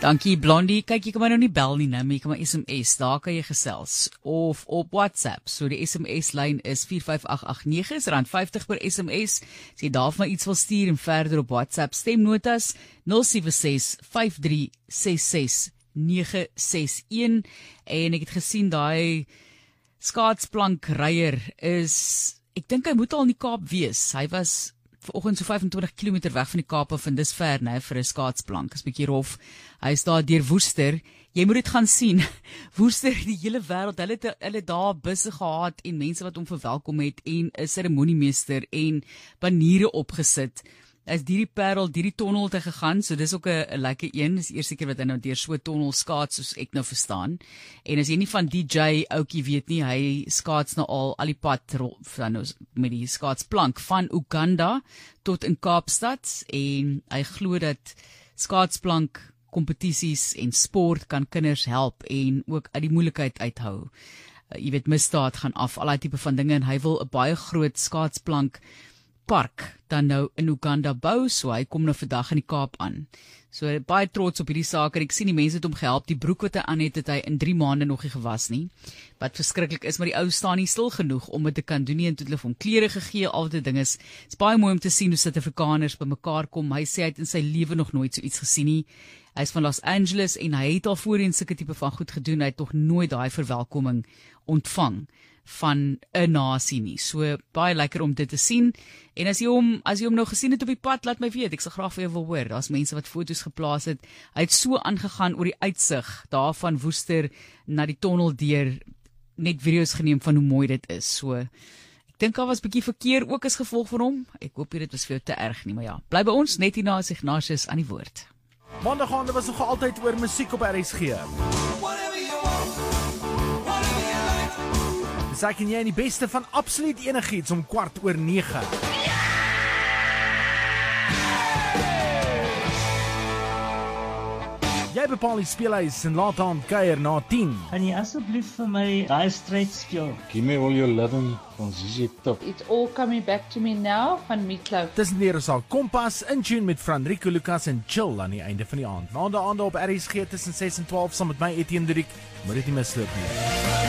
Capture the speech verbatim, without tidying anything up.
Dankie Blondie, kyk jy kan my nou nie bel nie, nou, maar jy kan my S M S, daar kan jy gesels, of op WhatsApp, so die S M S lyn is vier vyf agt agt nege, is rand vyftig per S M S, as jy daar vir my iets wil stuur en verder op WhatsApp, stemnotas nul sewe ses vyf drie ses ses nege ses een, en ek het gesien daai skaatsplankryer is, ek dink hy moet al in die Kaap wees, hy was vanoggend so vyf en twintig kilometer weg van die Kaap af en dis ver, né, vir 'n skaatsplank, is bietjie rof. Hy is daar deur Woester. Jy moet dit gaan sien. Woester, die hele wêreld, hulle het hulle daar busse gehad en mense wat hom verwelkom het en 'n seremoniemeester en baniere opgesit. Hy is hierdie Parel, hierdie tonnel te gegaan, so dis ook 'n lekker een. Dis die eerste keer wat hy nou deur so 'n tonnel skaats, soos ek nou verstaan. En as jy nie van D J ouetjie weet nie, hy skaats nou al al die pad dan nou met die skaatsplank van Uganda tot in Kaapstad, en hy glo dat skaatsplank kompetisies en sport kan kinders help en ook uit die moeilikheid uithou. Uh, jy weet, misdaad gaan af, al daai tipe van dinge, en hy wil 'n baie groot skaatsplank park dan nou in Uganda bou, so hy kom nou vandag in die Kaap aan. So baie trots op hierdie saak, en ek sien die mense het hom gehelp, die broek wat hy aan het, het hy in drie maande nog nie gewas nie, wat verskriklik is, maar die ou staan nie stil genoeg om dit te kan doen nie, en toe hulle hom klere gegee, al die dinge is, is baie mooi om te sien hoe Suid-Afrikaners by mekaar kom. Hy sê hy het in sy lewe nog nooit so iets gesien nie. Hy is van Los Angeles, en hy het al voorheen sulke tipe van goed gedoen, hy het nog nooit daai verwelkoming ontvang van 'n nasie nie. So baie lekker om dit te sien. En as jy hom as jy hom nou gesien het op die pad, laat my weet. Ek sal graag vir jou wil hoor. Daar's mense wat foto's geplaas het. Hy het so aangegaan oor die uitsig daar van Woester na die tonnel deur, net video's geneem van hoe mooi dit is. So ek dink daar was 'n bietjie verkeer ook as gevolg van hom. Ek hoop dit was vir jou te erg nie, maar ja, bly by ons net hierna as Ignatius aan die woord. Maandag was nog altyd oor musiek op R S G. Dis ek en jy in die beste van absoluut enigiets om kwart oor nege. Jy bepaal die speelhuis en laat aan kuier na tien. Kan jy asseblief vir my daai stryd speel? Give me all your loving van Z Z Top. It's all coming back to me now van Meatloaf. Dis neer is al Kompas in tune met Franrico Lucas en Chill aan die einde van die aand. Maandag aand op R S G tussen ses en twaalf saam met my Etienne Dirk. Moet dit nie misloop nie.